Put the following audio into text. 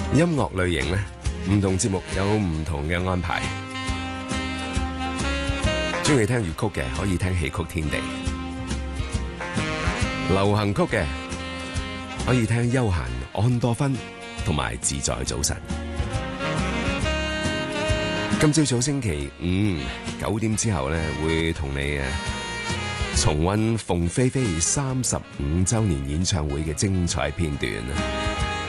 音樂類型呢，唔同節目有唔同嘅安排。中意聽粵曲嘅可以聽戲曲天地，流行曲嘅可以聽悠閒安多芬同埋自在早晨。今朝早星期五9點之後呢，會同你重溫鳳飛飛35週年演唱會嘅精彩片段。